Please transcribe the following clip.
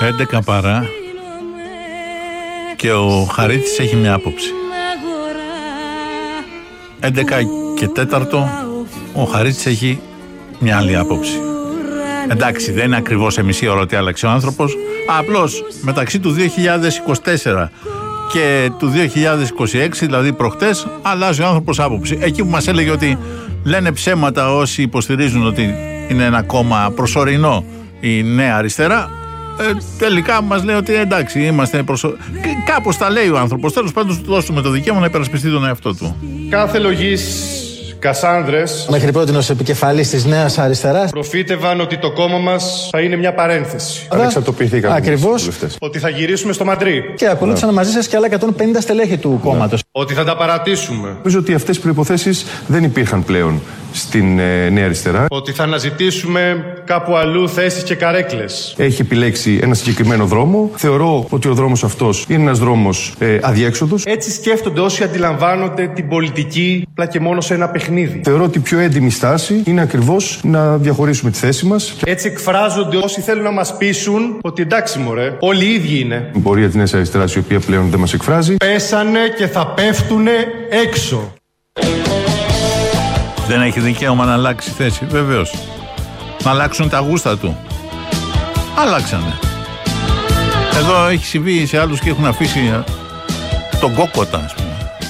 11 παρά και ο Χαρίτης έχει μια άποψη. 11 και 4 ο Χαρίτης έχει μια άλλη άποψη. Εντάξει, δεν είναι ακριβώς σε μισή ώρα ότι άλλαξε ο άνθρωπος. Απλώς μεταξύ του 2024 και του 2026, δηλαδή προχτές, αλλάζει ο άνθρωπος άποψη. Εκεί που μας έλεγε ότι λένε ψέματα όσοι υποστηρίζουν ότι είναι ένα κόμμα προσωρινό η Νέα Αριστερά, τελικά μας λέει ότι εντάξει, είμαστε κάπως τα λέει ο άνθρωπος. Τέλος πάντων, του δώσουμε το δικαίωμα να υπερασπιστεί τον εαυτό του. Κάθε λογής Κασάνδρες μέχρι πρώτη ως επικεφαλής της Νέας Αριστεράς προφήτευαν ότι το κόμμα μας θα είναι μια παρένθεση. Ανεξαρτοποιηθήκαμε. Ακριβώς. Ότι θα γυρίσουμε στο Μαντρί. Και ακολούθησαν μαζί σας και άλλα 150 στελέχη του κόμματος. Ότι θα τα παρατήσουμε. Νομίζω ότι αυτές οι προϋποθέσεις δεν υπήρχαν πλέον στην Νέα Αριστερά. Ότι θα αναζητήσουμε κάπου αλλού θέσεις και καρέκλες. Έχει επιλέξει ένα συγκεκριμένο δρόμο. Θεωρώ ότι ο δρόμος αυτός είναι ένας δρόμος αδιέξοδος. Έτσι σκέφτονται όσοι αντιλαμβάνονται την πολιτική απλά και μόνο σε ένα παιχνίδι. Θεωρώ ότι η πιο έντιμη στάση είναι ακριβώς να διαχωρίσουμε τη θέση μας. Έτσι εκφράζονται όσοι θέλουν να μας πείσουν ότι εντάξει μωρέ, όλοι οι ίδιοι είναι. Η πορεία της Νέας Αριστεράς, η οποία πλέον δεν μας εκφράζει. Πέσανε και θα πέφτουνε έξω. Δεν έχει δικαίωμα να αλλάξει θέση, βεβαίως. Να αλλάξουν τα γούστα του. Αλλάξανε. Εδώ έχει συμβεί σε άλλους και έχουν αφήσει τον κόκοτα, ας πούμε.